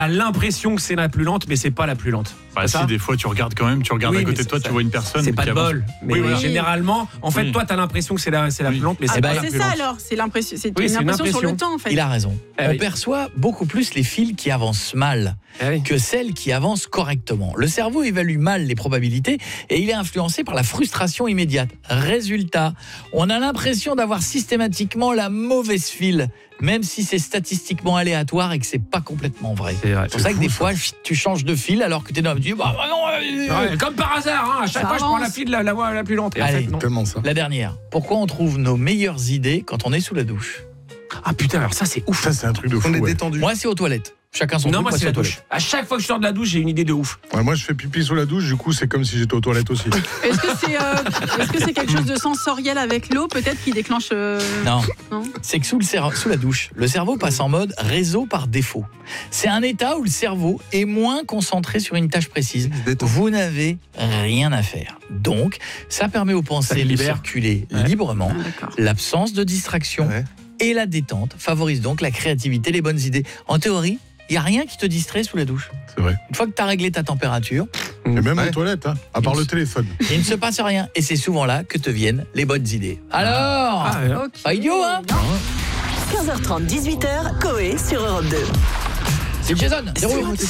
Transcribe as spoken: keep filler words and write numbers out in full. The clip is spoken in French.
l'impression que c'est la plus lente, mais c'est pas la plus lente. Bah si, des fois tu regardes quand même, tu regardes oui, à côté de toi, ça, tu vois une personne. C'est pas de bol. Mais oui, oui. généralement, en fait, oui. toi, t'as l'impression que c'est la, c'est la oui. plus lente, mais ah c'est bah pas la plus c'est lente. C'est ça alors, c'est l'impression, c'est oui, une, c'est impression une impression sur le temps en fait. Il a raison. Eh On oui. perçoit beaucoup plus les fils qui avancent mal eh oui. que celles qui avancent correctement. Le cerveau évalue mal les probabilités et il est influencé par la frustration immédiate. Résultat, on a l'impression d'avoir systématiquement la mauvaise file, même si c'est statistiquement aléatoire et que c'est pas complètement vrai. C'est, vrai. c'est pour ça que des fois, tu changes de fil alors que t'es dans... Tu dis, bah, non, ouais, comme par hasard, hein, à chaque ça fois avance. je prends la file la, la voie la plus lente. Et Allez, en fait, non. Tellement ça. La dernière. Pourquoi on trouve nos meilleures idées quand on est sous la douche? Ah putain, alors ça c'est ouf. Ça, c'est un truc de fou. On est ouais. détendu. Moi, c'est aux toilettes. Chacun son Non, truc, moi c'est la aux douche. toilettes. À chaque fois que je sors de la douche, j'ai une idée de ouf. Ouais, moi, je fais pipi sous la douche, du coup, c'est comme si j'étais aux toilettes aussi. Est-ce que c'est euh, est-ce que c'est quelque chose de sensoriel avec l'eau peut-être qui déclenche euh... Non, non c'est que sous, le cer- sous la douche, le cerveau passe en mode réseau par défaut. C'est un état où le cerveau est moins concentré sur une tâche précise. Vous n'avez rien à faire. Donc, ça permet aux pensées de libère. circuler Ouais. librement. Ah, d'accord. L'absence de distraction Ouais. et la détente favorisent donc la créativité, les bonnes idées. En théorie, il n'y a rien qui te distrait sous la douche. C'est vrai. Une fois que tu as réglé ta température, Et même Ouais. aux toilettes, hein, à part le téléphone. il ne se passe rien. Et c'est souvent là que te viennent les bonnes idées. Alors, Ah, ouais. Ok. pas idiot, hein? quinze heures trente, dix-huit heures, Coé sur Europe deux. C'est Jason, déroule.